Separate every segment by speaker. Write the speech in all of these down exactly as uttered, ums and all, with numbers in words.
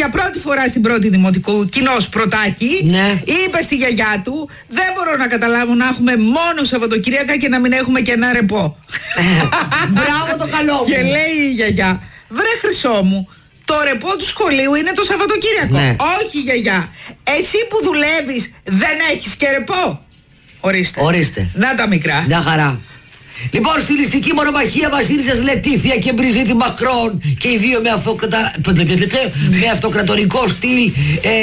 Speaker 1: για πρώτη φορά στην πρώτη δημοτικού, κοινός πρωτάκι,
Speaker 2: ναι.
Speaker 1: είπε στη γιαγιά του: δεν μπορώ να καταλάβω να έχουμε μόνο Σαββατοκύριακα και να μην έχουμε και ένα ρεπό.
Speaker 2: Μπράβο το καλό μου.
Speaker 1: Και λέει η γιαγιά: βρε χρυσό μου, το ρεπό του σχολείου είναι το Σαββατοκύριακο.
Speaker 2: Ναι.
Speaker 1: Όχι γιαγιά, εσύ που δουλεύεις δεν έχεις και ρεπό. Ορίστε.
Speaker 2: Ορίστε.
Speaker 1: Να τα μικρά.
Speaker 2: Μια χαρά. Λοιπόν, στη ληστική μονομαχία Βασίλισσας Λετίθια και Μπριζίτη Μακρόν και οι δύο με, αυτοκρατα... με αυτοκρατορικό στυλ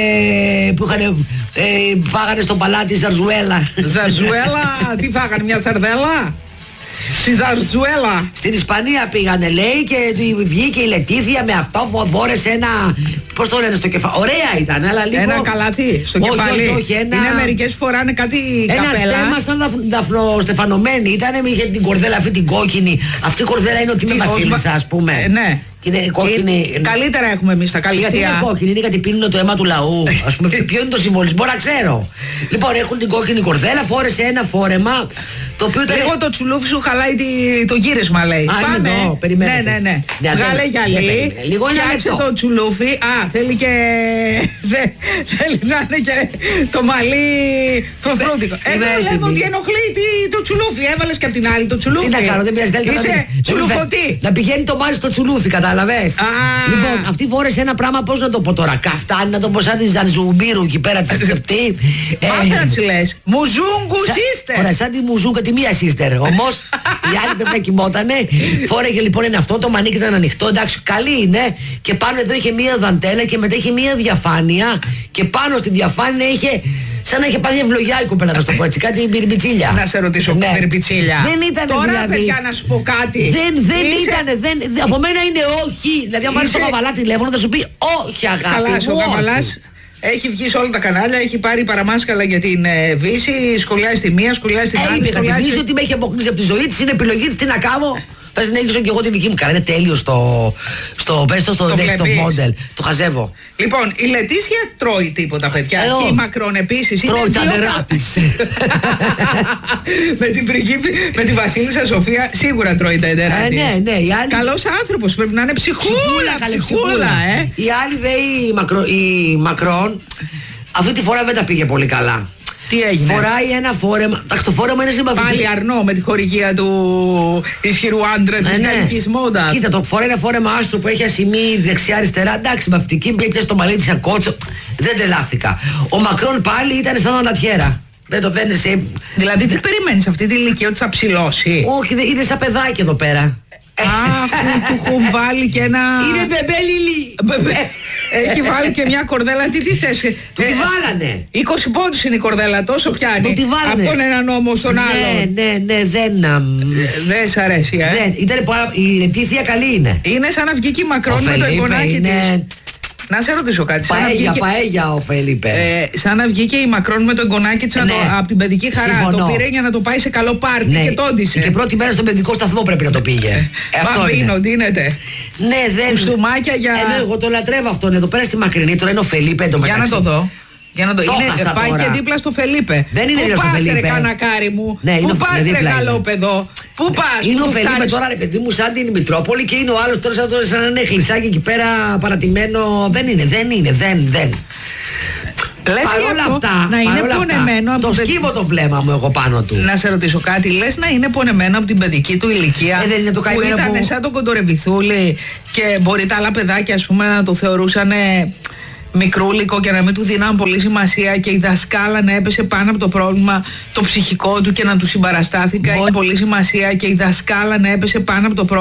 Speaker 2: ε, που είχαν, ε, φάγανε στο παλάτι Ζαρζουέλα.
Speaker 1: Ζαρζουέλα, τι φάγανε, μια σαρδέλα? Στη Ζαρζουέλα.
Speaker 2: Στην Ισπανία πήγανε, λέει, και βγήκε η Λετίθια με αυτό, φόρεσε ένα. Πώς το λένε στο κεφάλι. Ωραία ήταν, αλλά λίγο.
Speaker 1: Ένα καλάθι στο
Speaker 2: όχι,
Speaker 1: κεφάλι.
Speaker 2: Όχι, όχι, ένα...
Speaker 1: Είναι μερικές φοράνε κάτι
Speaker 2: ένα
Speaker 1: καπέλα.
Speaker 2: στέμα σαν δαφ... δαφνοστεφανωμένη. Ήτανε, είχε την κορδέλα αυτή την κόκκινη. Αυτή η κορδέλα είναι ότι με βασίλισσα, ας πούμε.
Speaker 1: Ε, ναι.
Speaker 2: Και είναι κόκκινη.
Speaker 1: Ε, καλύτερα έχουμε εμείς τα καλυστία.
Speaker 2: Γιατί είναι κόκκινη, είναι γιατί πίνουν το αίμα του λαού. Ας πούμε, ποιο είναι το συμβολισμό, να ξέρω. Λοιπόν, έχουν την κόκκινη κορδέλα, φόρεσε ένα φόρεμα. Το οποίο ήταν...
Speaker 1: Λίγο το τσουλούφι σου χαλάει τη, το γύρισμα, λέει.
Speaker 2: Α,
Speaker 1: πάμε.
Speaker 2: Εδώ, περιμένετε.
Speaker 1: Ναι, ναι, ναι.
Speaker 2: ναι
Speaker 1: Βγάλε γυαλί.
Speaker 2: Λίγο
Speaker 1: φτιάξε το τσουλούφι. Α, θέλει και. Δε, θέλει να είναι και το μαλλί φρουφρούτικο. Εδώ λέμε ότι ενοχλεί το τσουλούφι. Έβαλε και απ' την άλλη το τσουλούφι.
Speaker 2: Τι να κάνω, δεν πειράζει.
Speaker 1: Είσαι τσουλουφωτή.
Speaker 2: Να πηγαίνει το μάλι στο τσουλούφι, κατάλαβες. Λοιπόν, αυτή φόρεσε ένα πράγμα, πώς να το πω τώρα. Καφτάνι, να το πω σαν τη Ζανζουμπίρου εκεί πέρα τη σκεφτεί.
Speaker 1: Μάθε να τη λε. Μουζούγκου σύστερ.
Speaker 2: Ωραία, σαν τη Μουζούγκα τη μία σύστερ. Όμως η άλλη πρέπει να κοιμότανε. Φόρεγε λοιπόν είναι αυτό, το μανίκι ήταν ανοιχτό. Εντάξει, καλή είναι. Και πάνω εδώ είχε μία δαντέλα και μετά είχε μία διαφάνεια. Και πάνω στη διαφάνεια είχε. Σαν να είχε πάθει ευλογιά η κοπέλα, να το πω έτσι. Κάτι μπιρμπιτσίλια.
Speaker 1: Να σε ρωτήσω, ναι. Μπιρμπιτσίλια.
Speaker 2: Δεν ήταν
Speaker 1: τώρα,
Speaker 2: δηλαδή.
Speaker 1: παιδιά, να σου πω κάτι.
Speaker 2: Δεν, δεν
Speaker 1: Είσαι...
Speaker 2: ήταν. Δεν, από μένα είναι όχι. Δηλαδή, αν πάρει το Καβαλά τηλέφωνο, θα σου πει όχι, αγάπη.
Speaker 1: Καλά,
Speaker 2: μου,
Speaker 1: ο Καβαλάς έχει βγει σε όλα τα κανάλια, έχει πάρει παραμάσκαλα για την ε, Βύση, σχολιάζει τη μία, σχολιάζει την άλλη.
Speaker 2: Είπε τη Βύση ότι με έχει αποκλείσει από τη ζωή τη, είναι επιλογή τη, τι να κάνω. Θα συνέχιζω και εγώ τη δική μου. Καλά, είναι τέλειο στο. Στο πέστο, στο desktop model. Το χαζεύω.
Speaker 1: Λοιπόν, η Λετίσια τρώει τίποτα, παιδιά.
Speaker 2: Ε,
Speaker 1: και η Μακρόν επίσης.
Speaker 2: Τρώει τα νερά τη.
Speaker 1: με, την πριγκίπη, με τη Βασίλισσα Σοφία σίγουρα τρώει τα νερά
Speaker 2: τη.
Speaker 1: Ε,
Speaker 2: ναι, ναι. Άλλη...
Speaker 1: Καλός άνθρωπος, πρέπει να είναι ψυχούλα. Ψυχούλα, ψυχούλα, ε.
Speaker 2: Η άλλη δε η, Μακρο... η Μακρόν, αυτή τη φορά δεν τα πήγε πολύ καλά.
Speaker 1: Τι έγινε?
Speaker 2: Φοράει ένα φόρεμα. Το φόρεμα είναι συμπαθητικό.
Speaker 1: Πάλι αρνό με τη χορηγία του ισχυρού άντρα τη γαλλικής μόδας.
Speaker 2: Κοίτα, το φοράει ένα φόρεμα άστρο που έχει ασημεί δεξιά-αριστερά. Εντάξει, με αυτική μπήκε στο μαλλί τη ακότσο. Δεν τρελάθηκα. Ο Μακρόν πάλι ήταν σαν ανατιέρα. Δεν το δεν σε...
Speaker 1: Δηλαδή, τι περιμένεις αυτή την ηλικία, ότι θα ψηλώσει?
Speaker 2: Όχι, είναι σαν παιδάκι εδώ πέρα.
Speaker 1: Αχ, του έχουν βάλει και ένα.
Speaker 2: Είναι μπεμπέλιλι.
Speaker 1: Έχει βάλει και μια κορδέλα. Τι, τι θες?
Speaker 2: Του τη βάλανε.
Speaker 1: είκοσι πόντους είναι η κορδέλα, τόσο πιάνει.
Speaker 2: Του τη βάλανε.
Speaker 1: Από τον έναν νόμο στον άλλο.
Speaker 2: Ναι, ναι, ναι, δεν.
Speaker 1: Δεν σ' αρέσει, ε.
Speaker 2: Δεν. Ήταν πάρα... Η Λετίθια καλή είναι.
Speaker 1: Είναι σαν να βγει και η Μακρόν με το εγγονάκι
Speaker 2: είναι...
Speaker 1: της. Να σε ρωτήσω κάτι.
Speaker 2: Παέγια,
Speaker 1: βγήκε...
Speaker 2: παέγια ο Φελίπε.
Speaker 1: Ε, σαν να βγήκε η Μακρόν με το εγγονάκι της, ναι, από την παιδική χαρά. Συμφωνώ. Το πήρε για να το πάει σε καλό πάρτι, ναι, και τόντισε.
Speaker 2: Και πρώτη μέρα στον παιδικό σταθμό πρέπει να το πήγε.
Speaker 1: Ε, αυτό Μπαμπίνο, δίνεται.
Speaker 2: Ναι, δεν.
Speaker 1: Κουστούμάκια για.
Speaker 2: Ε, ναι, εγώ το λατρεύω αυτόν εδώ πέρα στη μακρινή. Τώρα είναι ο Φελίπε το
Speaker 1: Για να το δω. Για να το, το είναι, πάει τώρα. Και δίπλα στο Φελίπε.
Speaker 2: Δεν είναι
Speaker 1: δίπλα
Speaker 2: στο Φελίπε.
Speaker 1: Πού πας ρε κανακάρι μου?
Speaker 2: Ναι,
Speaker 1: πού πας ρε καλό παιδό? Πού πας?
Speaker 2: Είναι ο Φελίπε τώρα ρε παιδί μου σαν την Μητρόπολη και είναι ο άλλος τώρα σαν, σαν να είναι χλισάκι εκεί πέρα παρατημένο. Δεν είναι, δεν είναι, δεν, δεν. Παρ' όλα αυτά,
Speaker 1: να είναι πονεμένο
Speaker 2: αυτά, το σκύβω το βλέμμα μου εγώ πάνω του.
Speaker 1: Να σε ρωτήσω κάτι, λες να είναι πονεμένο από την παιδική του ηλικία,
Speaker 2: ε, δεν είναι το
Speaker 1: που ήταν που... σαν τον Κοντορεβιθούλη και μπορεί τα άλλα παιδάκια ας πούμε να το θεωρούσαν μικρούλικο και να μην του δίναν πολύ σημασία και η δασκάλα να έπεσε πάνω από το πρόβλημα το ψυχικό του και να του συμπαραστάθηκα. Έχει πολύ σημασία και η δασκάλα να έπεσε πάνω από το πρόβλημα